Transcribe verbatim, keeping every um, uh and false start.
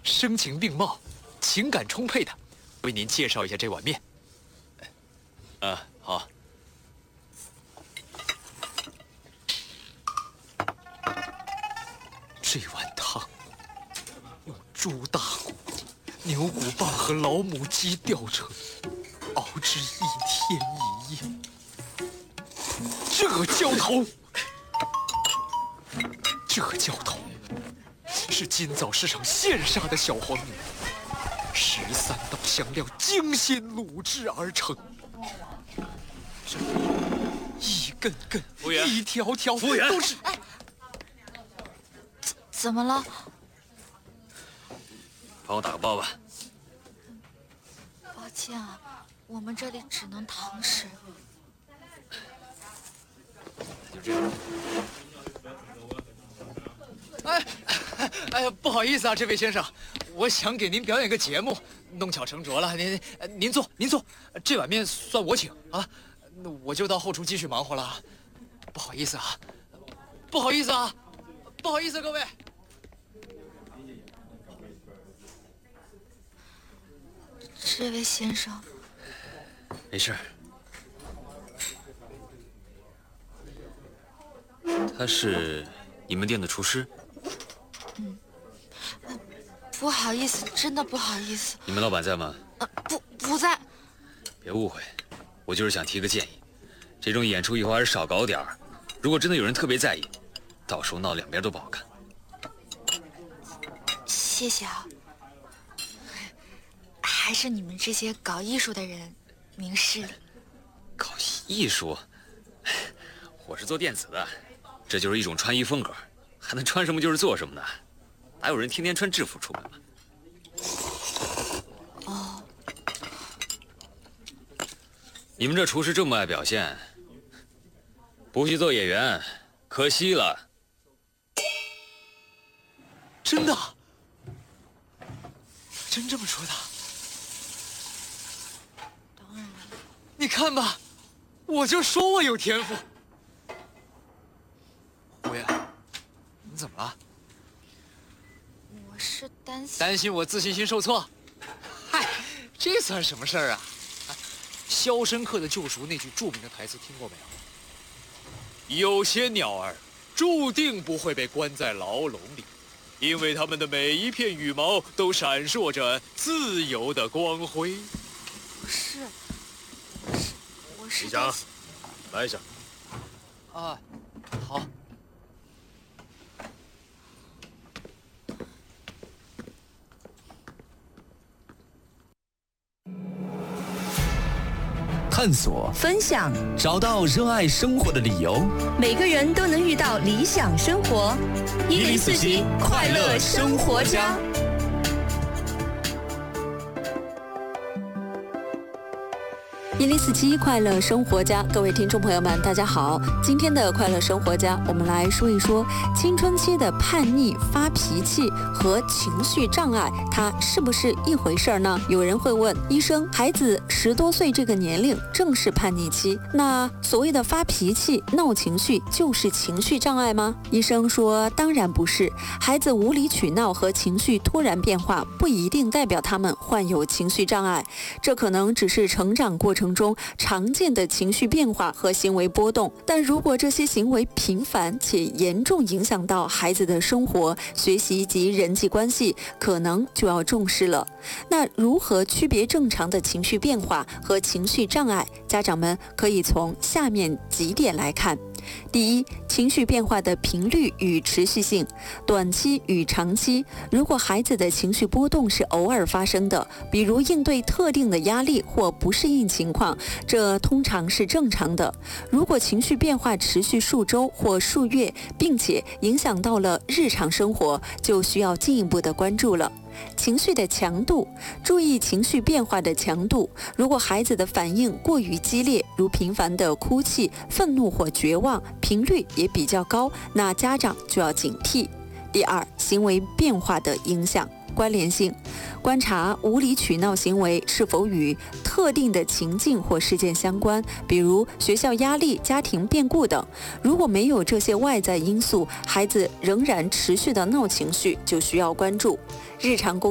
声情并茂、情感充沛的，为您介绍一下这碗面。啊，好。这碗汤用猪大骨、牛骨棒和老母鸡吊成，熬制一天一夜。这浇头，这浇头是今早市场现杀的小黄牛，十三道香料精心卤制而成。这一根根、一条条都是。 哎，怎么了？ 帮我打个包吧。 抱歉啊，我们这里只能堂食。 就这样。 哎，哎呀，不好意思啊，这位先生，我想给您表演个节目，弄巧成拙了。您您坐，您坐，这碗面算我请啊。那我就到后厨继续忙活了，不好意思啊，不好意思啊，不好意思，各位。 这位先生， 没事。他是你们店的厨师？ 嗯，不好意思，真的不好意思。 你们老板在吗？ 呃，不，不在。 别误会，我就是想提个建议，这种演出以后还是少搞点儿。如果真的有人特别在意，到时候闹两边都不好看。 谢谢啊。还是你们这些搞艺术的人明事理。 搞艺术？我是做电子的，这就是一种穿衣风格，还能穿什么就是做什么呢？哪有人天天穿制服出门嘛？ 哦。 你们这厨师这么爱表现，不去做演员，可惜了。 真的？真这么说的？ 当然了。 你看吧，我就说我有天赋。胡言，你怎么了？ 我是担心担心我自信心受挫。嗨，这算什么事儿啊？啊，《肖申克的救赎》那句著名的台词听过没有？有些鸟儿注定不会被关在牢笼里，因为它们的每一片羽毛都闪烁着自由的光辉。 不是，我是我是李翔，来一下。 啊，好。 探索、 分享， 找到热爱生活的理由。 每个人都能遇到理想生活。一零四七快乐生活家。一零四七快乐生活家，各位听众朋友们，大家好！今天的快乐生活家，我们来说一说青春期的叛逆、发脾气和情绪障碍，它是不是一回事儿呢？有人会问医生，孩子十多岁这个年龄正是叛逆期，那所谓的发脾气、闹情绪就是情绪障碍吗？医生说，当然不是，孩子无理取闹和情绪突然变化，不一定代表他们患有情绪障碍，这可能只是成长过程中常见的情绪变化和行为波动，但如果这些行为频繁且严重影响到孩子的生活、学习及人际关系，可能就要重视了。那如何区别正常的情绪变化和情绪障碍？家长们可以从下面几点来看。第一，情绪变化的频率与持续性，短期与长期。如果孩子的情绪波动是偶尔发生的，比如应对特定的压力或不适应情况，这通常是正常的。如果情绪变化持续数周或数月，并且影响到了日常生活，就需要进一步的关注了。情绪的强度，注意情绪变化的强度。如果孩子的反应过于激烈，如频繁的哭泣、愤怒或绝望，频率也比较高，那家长就要警惕。第二，行为变化的影响。关联性，观察无理取闹行为是否与特定的情境或事件相关，比如学校压力、家庭变故等。如果没有这些外在因素，孩子仍然持续的闹情绪，就需要关注。日常工